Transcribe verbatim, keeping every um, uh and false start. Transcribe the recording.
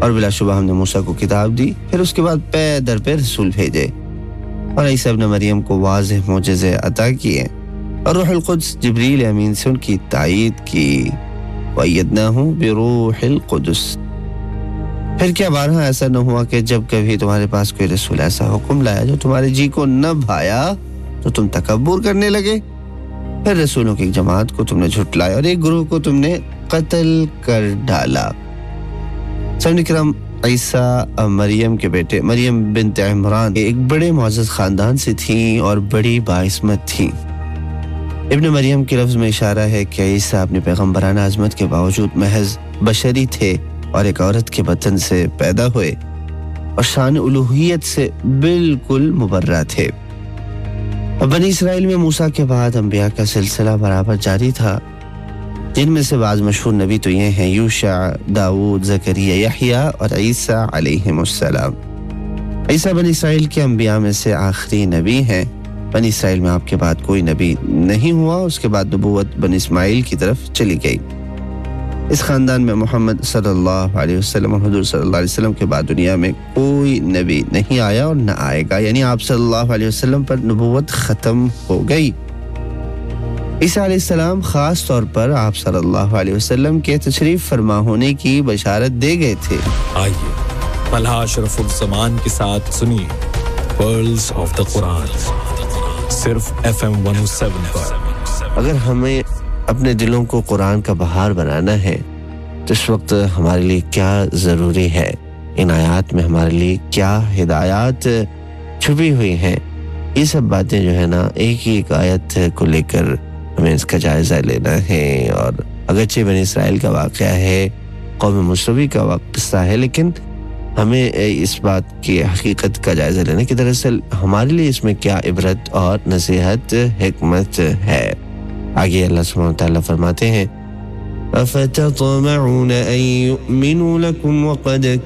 और बिलाशुबा हमने मूसा को किताब दी, फिर उसके बाद पे दर पे रसूल भेजे और ईसा इब्न मरियम को वाज़ेह मोजज़े अता किए और रूहुल कुद्स जिब्रील अमीन से उनकी तायीद की। वयदनाहु बिरूहिल कुद्स। फिर क्या बारहा ऐसा न हुआ कि जब कभी तुम्हारे पास कोई रसूल ऐसा हुक्म लाया जो तुम्हारे जी को न भाया तो तुम तकब्बुर करने लगे। फिर रसूलों की एक जमात को तुमने झुटलाया और एक ग्रुप को तुमने कत्ल कर डाला। साहब इकराम, ईसा मरियम के बेटे मरियम बिन्त इमरान एक बड़े मुअज़्ज़ज़ खानदान से थीं और बड़ी बाइस्मत थीं। इब्न मरियम के लफ्ज़ में इशारा है कि ईसा अपनी पैगम्बराना अज़मत के बावजूद महज बशरी थे और एक औरत के बतन से पैदा हुए और शान उलूहियत से बिल्कुल मुबर्रा थे। बनी इसराइल में मूसा के बाद अंबिया का सिलसिला बराबर जारी था, जिनमें से बाज़ मशहूर नबी तो ये हैं यूशा, दाऊद, ज़करिया, यहया और ईसा अलैहिमुस्सलाम। ईसा बनी इसराइल के अंबिया में से आखिरी नबी हैं। बनी इसराइल में आपके बाद कोई नबी नहीं हुआ। उसके बाद नबूवत बनी इस्माइल की तरफ चली गई। इस खानदान में मोहम्मद सल्लल्लाहु अलैहि वसल्लम और हुज़ूर सल्लल्लाहु अलैहि वसल्लम के बाद दुनिया में कोई नबी नहीं आया और न आएगा, यानी आप सल्लल्लाहु अलैहि वसल्लम पर नबूवत खत्म हो गई। ईसा अलैहिस्सलाम खास तौर पर आप सल्लल्लाहु अलैहि वसल्लम के तशरीफ फरमा होने की बशारत दे गए थे। आइए तलहा अशरफुल ज़मान के साथ सुनिए पर्ल्स ऑफ द कुरान, सिर्फ F M one O seven पर। अगर हमें अपने दिलों को कुरान का बहार बनाना है तो इस वक्त हमारे लिए क्या ज़रूरी है, इन आयात में हमारे लिए क्या हिदायत छुपी हुई हैं, ये सब बातें जो है ना एक ही एक आयत को लेकर हमें इसका जायज़ा लेना है। और अगरचे बनी इसराइल का वाक़या है, कौम मुसवी का किस्सा है, लेकिन हमें इस बात की हकीकत का जायज़ा लेना कि दरअसल हमारे लिए इसमें क्या इबरत और नसीहत हिकमत है। आगे अल्लाह सुब्हानहू व तआला फरमाते हैं, अफ़ततमऊन अन युमिनू लकुम वक़द